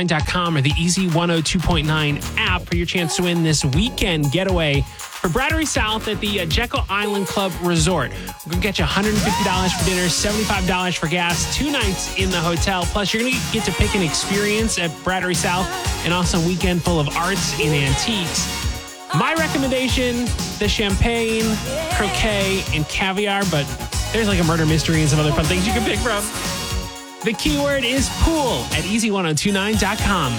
easy1029.com or the Easy 102.9 app for your chance to win this weekend getaway for Bradbury South at the Jekyll Island Club Resort. We're going to get you $150 for dinner, $75 for gas, 2 nights in the hotel. Plus, you're going to get to pick an experience at Bradbury South and also a weekend full of arts and antiques. My recommendation, the champagne, croquet, and caviar, but there's like a murder mystery and some other fun things you can pick from. The keyword is pool at easy1029.com.